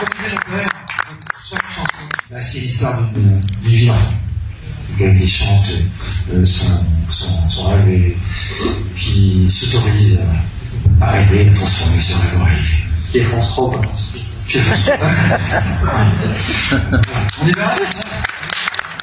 organisez le poème. Chaque chanson, bah, c'est l'histoire d'une vie d'enfant. Qui chante son rêve et qui s'autorise à rêver, à transformer ce rêve en réalité. Qui est France 3, quoi. Qui est France 3. On y va?